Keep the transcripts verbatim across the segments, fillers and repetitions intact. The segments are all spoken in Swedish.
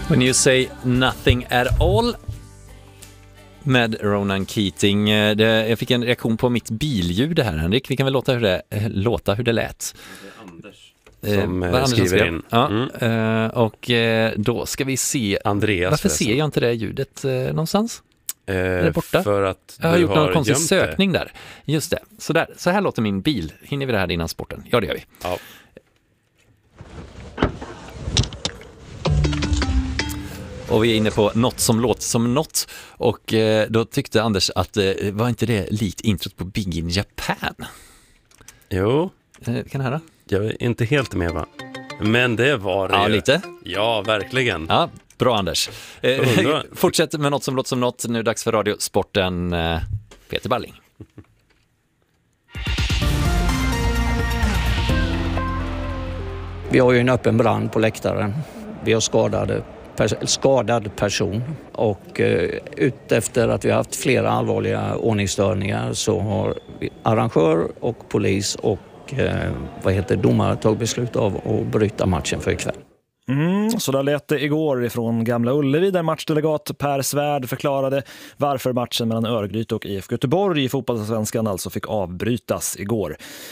When you say nothing at all med Ronan Keating. Det, jag fick en reaktion på mitt billjud här, Henrik. Vi kan väl låta hur det, låta hur det lät. Det är Anders som eh, Anders skriver in. Ja, mm. eh, och eh, då ska vi se. Andreas. Varför ser jag inte det ljudet eh, någonstans? Eh, är det borta? För att jag har du gjort har någon konstig gömt sökning det. där. Just det. Så, där. Så här låter min bil. Hinner vi det här innan sporten? Ja, det gör vi. Ja. Och vi är inne på något som låter som något. Och eh, då tyckte Anders att eh, var inte det likt introt på Big in Japan? Jo. Eh, kan du höra? Jag är inte helt med, va? Men det var det Ja, ju. lite. Ja, verkligen. Ja, bra Anders. Eh, fortsätt med något som låter som något. Nu är det dags för Radiosporten. Eh, Peter Balling. Vi har ju en öppen brand på läktaren. Vi har skadade, pers- skadad person och eh, utefter att vi har haft flera allvarliga ordningsstörningar så har vi arrangör och polis och eh, vad heter domare tagit beslut av att bryta matchen för ikväll. Mm, så där lät det igår ifrån Gamla Ullevi där matchdelegat Per Svärd förklarade varför matchen mellan Örgryte och I F K Göteborg i fotbollssvenskan alltså fick avbrytas igår.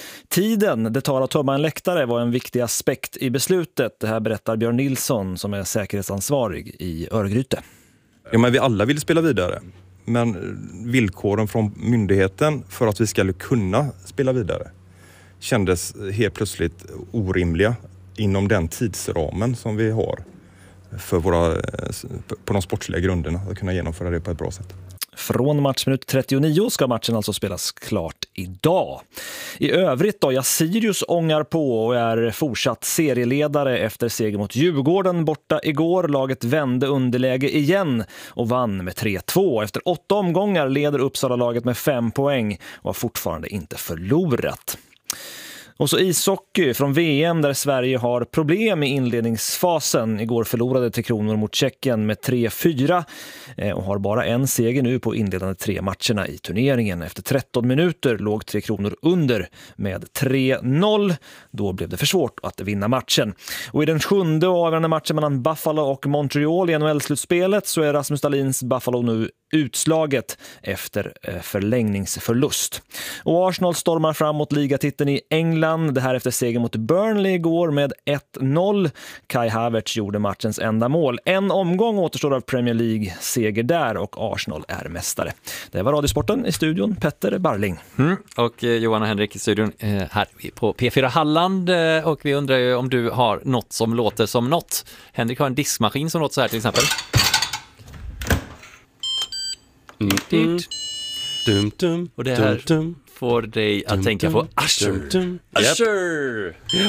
Tiden det tar att tömma en läktare var en viktig aspekt i beslutet. Det här berättar Björn Nilsson som är säkerhetsansvarig i Örgryte. Ja, men vi alla vill spela vidare. Men villkoren från myndigheten för att vi ska kunna spela vidare kändes helt plötsligt orimliga inom den tidsramen som vi har för våra, på de sportsliga grunderna att kunna genomföra det på ett bra sätt. Från matchminut trettionio ska matchen alltså spelas klart idag. I övrigt då, ja, Sirius ångar på och är fortsatt serieledare efter seger mot Djurgården borta igår. Laget vände underläge igen och vann med tre två. Efter åtta omgångar leder Uppsala-laget med fem poäng och har fortfarande inte förlorat. Och så ishockey från V M där Sverige har problem i inledningsfasen. Igår förlorade Tre Kronor mot Tjeckien med tre fyra och har bara en seger nu på inledande tre matcherna i turneringen. Efter tretton minuter låg Tre Kronor under med tre noll. Då blev det för svårt att vinna matchen. Och i den sjunde och avgörande matchen mellan Buffalo och Montreal i N H L-slutspelet så är Rasmus Dahlins Buffalo nu utslaget efter förlängningsförlust. Och Arsenal stormar fram mot ligatiteln i England. Det här efter seger mot Burnley igår med ett noll. Kai Havertz gjorde matchens enda mål. En omgång återstår av Premier League-seger där och Arsenal är mästare. Det var Radiosporten i studion, Petter Barling. Mm. Och eh, Johan och Henrik i studion eh, här på P fyra Halland. Eh, och vi undrar ju om du har något som låter som något. Henrik har en diskmaskin som låter så här till exempel. Mm. Mm. Dum, dum, och det här dum, dum, får dig att dum, tänka dum, på Usher. Dum, dum. Usher! Yep.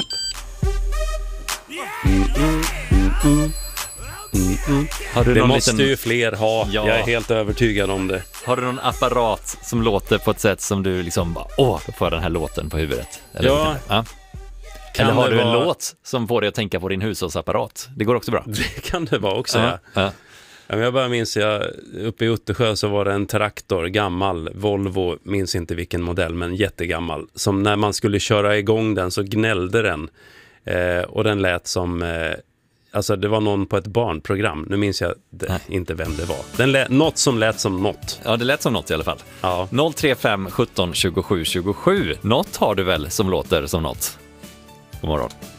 Mm, mm, mm, mm. Mm, mm. Har du det någon måste liten... ju fler ha. Ja. Jag är helt övertygad om det. Har du någon apparat som låter på ett sätt som du liksom bara, åh, då får jag den här låten på huvudet? Eller ja. ja. Eller har du vara... en låt som får dig att tänka på din hushållsapparat? Det går också bra. Det kan det vara också, ja. ja. ja. Jag bara minns, jag, uppe i Uttersjö så var det en traktor, gammal, Volvo, minns inte vilken modell, men jättegammal. Som när man skulle köra igång den så gnällde den. Eh, och den lät som, eh, alltså det var någon på ett barnprogram. Nu minns jag det, inte vem det var. Den lät, något som lät som något. Ja, det lät som något i alla fall. Ja. noll tre fem sjutton tjugosju tjugosju. Något har du väl som låter som något? God morgon.